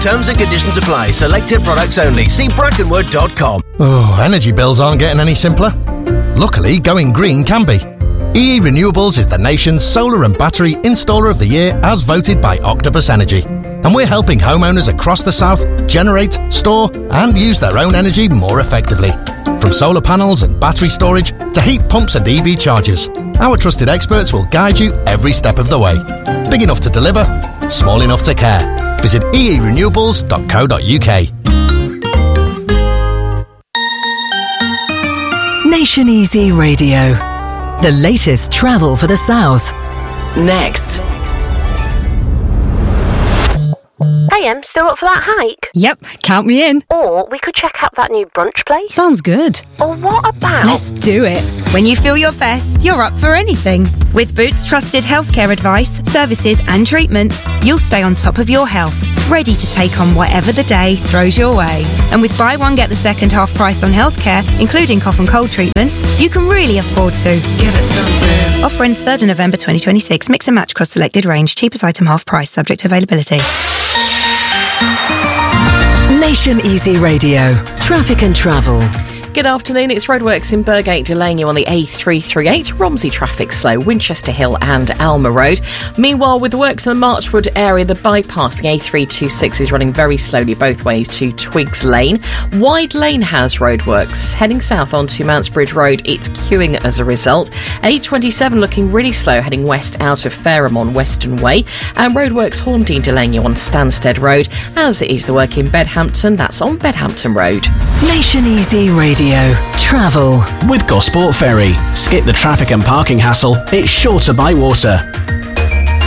Terms and conditions apply. Selected products only. See brackenwood.com. Oh, energy bills aren't getting any simpler. Luckily, going green can be. EE Renewables is the nation's solar and battery installer of the year as voted by Octopus Energy. And we're helping homeowners across the south generate, store and use their own energy more effectively. From solar panels and battery storage to heat pumps and EV chargers, our trusted experts will guide you every step of the way. Big enough to deliver, small enough to care. Visit eerenewables.co.uk. Nation Easy Radio. The latest travel for the South. Next. Hey, still up for that hike? Yep, count me in. Or we could check out that new brunch place. Sounds good. Or what about... Let's do it. When you feel your best, you're up for anything. With Boots trusted healthcare advice, services and treatments, you'll stay on top of your health, ready to take on whatever the day throws your way. And with buy one, get the second half price on healthcare, including cough and cold treatments, you can really afford to. Give it some Boots. Offer ends 3rd of November 2026. Mix and match across selected range. Cheapest item half price, subject to availability. Nation Easy Radio. Traffic and travel. Good afternoon, it's roadworks in Burgate delaying you on the A338, Romsey traffic slow, Winchester Hill and Alma Road. Meanwhile, with the works in the Marchwood area, the bypass, the A326 is running very slowly both ways to Twigs Lane. Wide Lane has roadworks. Heading south onto Mountsbridge Road, it's queuing as a result. A27 looking really slow, heading west out of Fareham on Western Way. And roadworks Horndean delaying you on Stansted Road, as is the work in Bedhampton, that's on Bedhampton Road. Nation Easy Radio. Travel. With Gosport Ferry. Skip the traffic and parking hassle. It's shorter by water.